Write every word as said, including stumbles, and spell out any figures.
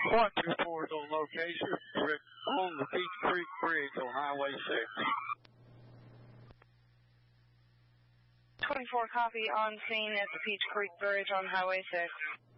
one two four is on location. We're on the Peach Creek Bridge on Highway six. twenty-four copy, on scene at the Peach Creek Bridge on Highway six.